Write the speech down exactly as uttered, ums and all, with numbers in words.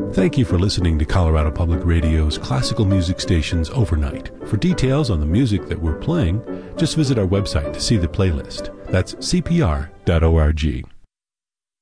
Thank you for listening to Colorado Public Radio's classical music stations overnight. For details on the music that we're playing, just visit our website to see the playlist. That's c p r dot org.